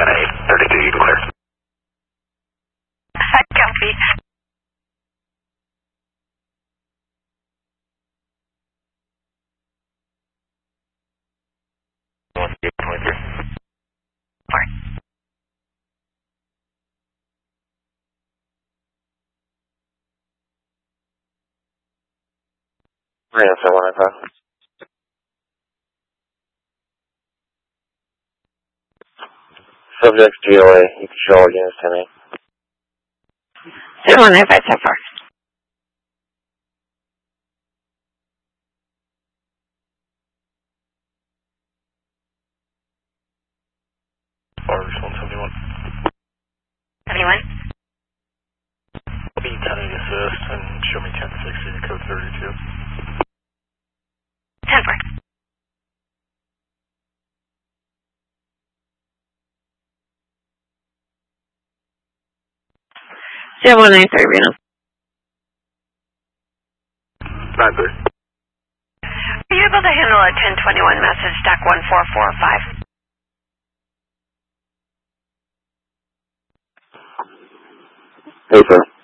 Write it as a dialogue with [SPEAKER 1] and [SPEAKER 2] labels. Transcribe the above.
[SPEAKER 1] 32, you can clear.
[SPEAKER 2] Copy.
[SPEAKER 1] So 195. Subject GOA, you can show all units 10-8.
[SPEAKER 2] 195 so far.
[SPEAKER 1] Bars 171.
[SPEAKER 2] 71.
[SPEAKER 1] I'll be 10-8 assist and show me 10-60, code 32.
[SPEAKER 2] 10-4. Yeah, 193, Reno.
[SPEAKER 1] 93.
[SPEAKER 2] Are you able to handle a 1021 message, stack 1445?
[SPEAKER 1] Hey, sir.